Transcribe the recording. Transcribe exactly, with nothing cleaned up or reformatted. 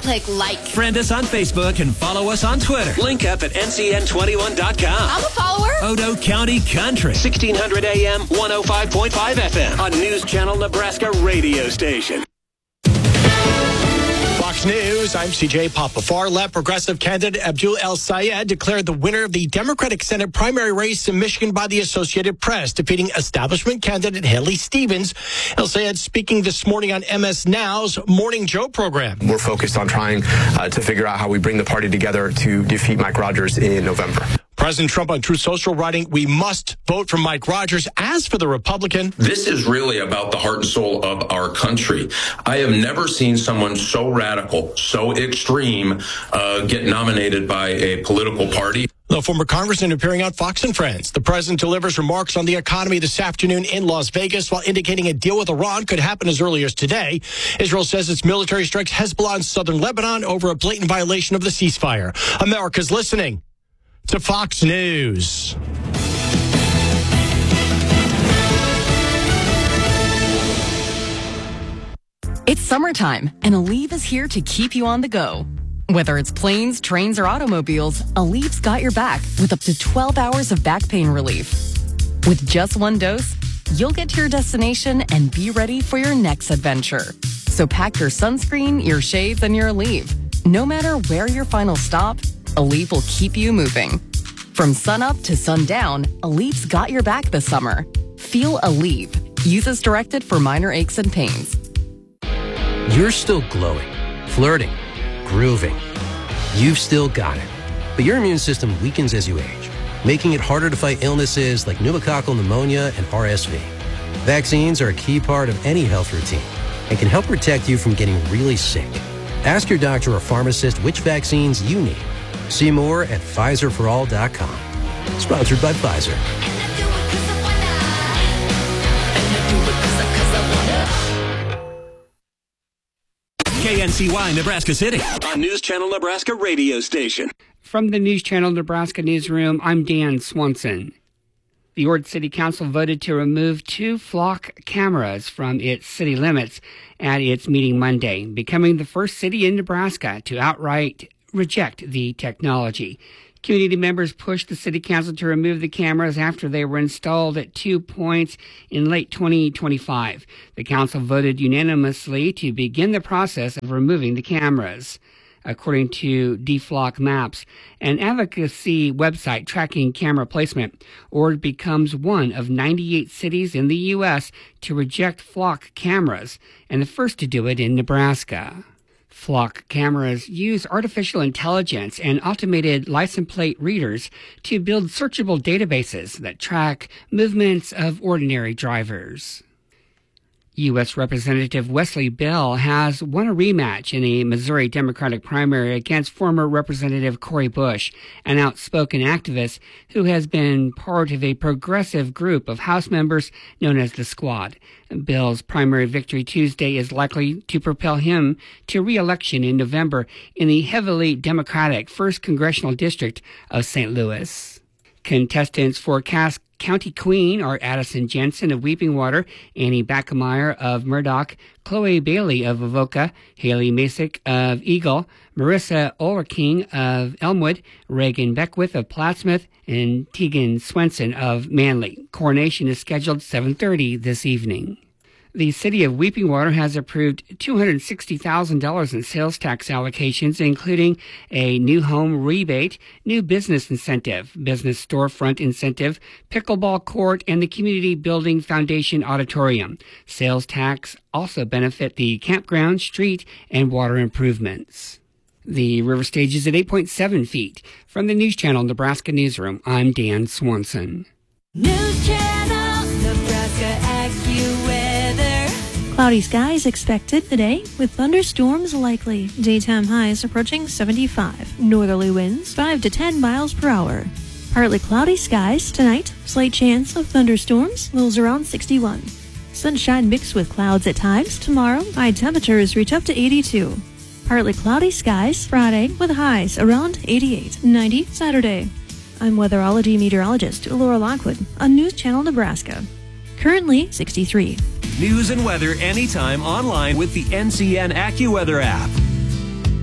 Like, like. Friend us on Facebook and follow us on Twitter. Link up at N C N twenty-one dot com. I'm a follower. Odo County Country. sixteen hundred A M, one oh five point five F M. On News Channel Nebraska radio station. Fox News, I'm C J Papa. Far-left progressive candidate Abdul El-Sayed declared the winner of the Democratic Senate primary race in Michigan by the Associated Press, defeating establishment candidate Haley Stevens. El-Sayed speaking this morning on M S Now's Morning Joe program. We're focused on trying uh, to figure out how we bring the party together to defeat Mike Rogers in November. President Trump on Truth Social writing, we must vote for Mike Rogers. As for the Republican, this is really about the heart and soul of our country. I have never seen someone so radical, so extreme, uh, get nominated by a political party. The former congressman appearing on Fox and Friends. The president delivers remarks on the economy this afternoon in Las Vegas while indicating a deal with Iran could happen as early as today. Israel says its military strikes Hezbollah in southern Lebanon over a blatant violation of the ceasefire. America's listening to Fox News. It's summertime, and Aleve is here to keep you on the go. Whether it's planes, trains, or automobiles, Aleve's got your back with up to twelve hours of back pain relief. With just one dose, you'll get to your destination and be ready for your next adventure. So pack your sunscreen, your shades, and your Aleve. No matter where your final stop, Aleve will keep you moving. From sunup to sundown, Aleve's got your back this summer. Feel Aleve. Use as directed for minor aches and pains. You're still glowing, flirting, grooving. You've still got it. But your immune system weakens as you age, making it harder to fight illnesses like pneumococcal pneumonia and R S V. Vaccines are a key part of any health routine and can help protect you from getting really sick. Ask your doctor or pharmacist which vaccines you need. See more at Pfizer for all dot com. Sponsored by Pfizer. K N C Y Nebraska City on News Channel Nebraska radio station. From the News Channel Nebraska newsroom, I'm Dan Swanson. The Ord City Council voted to remove two flock cameras from its city limits at its meeting Monday, becoming the first city in Nebraska to outright reject the technology. Community members pushed the city council to remove the cameras after they were installed at two points in late twenty twenty-five. The council voted unanimously to begin the process of removing the cameras. According to DFlock Maps, an advocacy website tracking camera placement, Ord becomes one of ninety-eight cities in the U S to reject flock cameras, and the first to do it in Nebraska. Flock cameras use artificial intelligence and automated license plate readers to build searchable databases that track movements of ordinary drivers. U S Representative Wesley Bell has won a rematch in a Missouri Democratic primary against former Representative Cori Bush, an outspoken activist who has been part of a progressive group of House members known as the Squad. Bell's primary victory Tuesday is likely to propel him to re-election in November in the heavily Democratic first Congressional District of Saint Louis. Contestants for Cass County Queen are Addison Jensen of Weeping Water, Annie Backemeyer of Murdoch, Chloe Bailey of Avoca, Haley Masick of Eagle, Marissa Ollerking of Elmwood, Reagan Beckwith of Plattsmouth, and Tegan Swenson of Manly. Coronation is scheduled seven thirty this evening. The city of Weeping Water has approved two hundred sixty thousand dollars in sales tax allocations, including a new home rebate, new business incentive, business storefront incentive, pickleball court, and the Community Building Foundation Auditorium. Sales tax also benefit the campground, street, and water improvements. The river stage is at eight point seven feet. From the News Channel Nebraska Newsroom, I'm Dan Swanson. News Channel Nebraska AccuWeather. Cloudy skies expected today with thunderstorms likely. Daytime highs approaching seventy-five. Northerly winds five to ten miles per hour. Partly cloudy skies tonight. Slight chance of thunderstorms. Lows around sixty-one. Sunshine mixed with clouds at times. Tomorrow, high temperatures reach up to eighty-two. Partly cloudy skies Friday with highs around eighty-eight. ninety Saturday. I'm weatherology meteorologist Laura Lockwood on News Channel Nebraska. Currently sixty-three. News and weather anytime online with the N C N AccuWeather app.